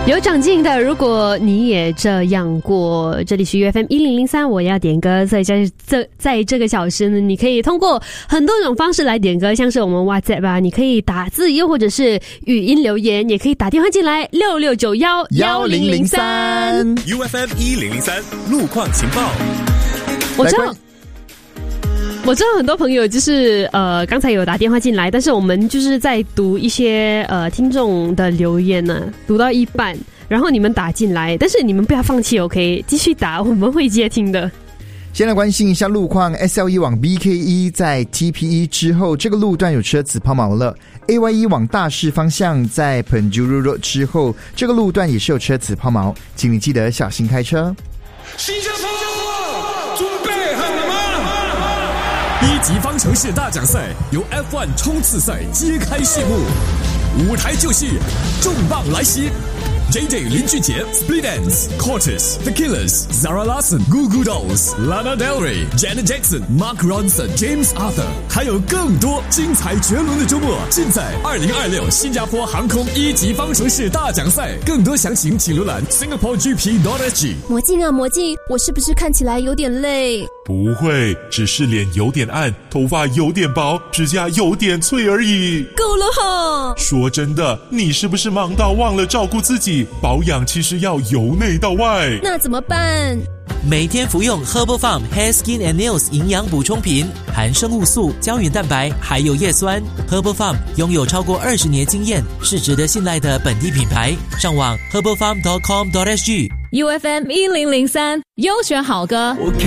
有长进的，如果你也这样过，这里是 UFM 1003，我要点歌。所以在这个小时呢，你可以通过很多种方式来点歌，像是我们 WhatsApp 啊，你可以打字，又或者是语音留言，也可以打电话进来66911003 UFM 1003路况情报。 我知道很多朋友就是刚才有打电话进来，但是我们就是在读一些听众的留言呢，读到一半，然后你们打进来，但是你们不要放弃 ，OK， 继续打，我们会接听的。 先来关心一下路况 ，SL1 往 BKE 在 TPE 之后，这个路段有车子抛锚了。AY1 往大市方向在 Penjuru Road 之后，这个路段也是有车子抛锚，请你记得小心开车。 新加坡，准备好了吗？ 一级方程式大奖赛由 F1 冲刺赛揭开序幕，舞台就是重磅来袭。JJ 林俊杰 Split Enz、Cortez The Killers、Zara Larsson、Goo Goo Dolls、Lana Del Rey、Janet Jackson、Mark Ronson、James Arthur， 还有更多精彩绝伦的周末，尽在2026新加坡航空一级方程式大奖赛。更多详情请浏览 SingaporeGP.SG。 魔镜啊魔镜，我是不是看起来有点累？ 不会，只是脸有点暗，头发有点薄，指甲有点脆而已。 够了哈！ 说真的，你是不是忙到忘了照顾自己？保养其实要由内到外。 那怎么办？ 每天服用 Herbal Farm Hair Skin and Nails 营养补充品，含生物素、胶原蛋白，还有叶酸。Herbal Farm 拥有超过20年经验，是值得信赖的本地品牌。上网 herbalfarm.com.sg。 UFM 1003优选好歌。 我看